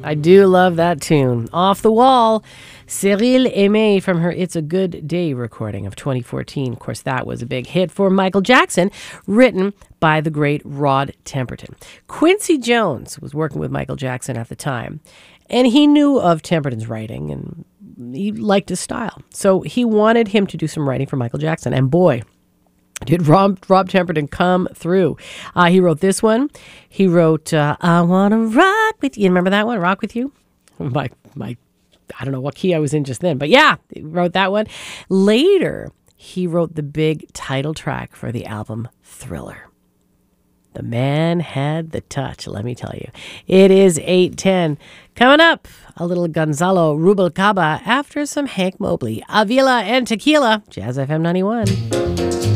I do love that tune. Off the Wall, Cyril Aimé from her It's a Good Day recording of 2014. Of course, that was a big hit for Michael Jackson, written by the great Rod Temperton. Quincy Jones was working with Michael Jackson at the time, and he knew of Temperton's writing, and he liked his style. So he wanted him to do some writing for Michael Jackson, and boy, did Rob Temperton come through. He wrote this one. He wrote, I Want to Rock With You. Remember that one, Rock With You? I don't know what key I was in just then, but yeah, he wrote that one. Later, he wrote the big title track for the album Thriller. The man had the touch, let me tell you. It is 8:10. Coming up, a little Gonzalo Rubalcaba after some Hank Mobley. Avila and Tequila, Jazz FM 91.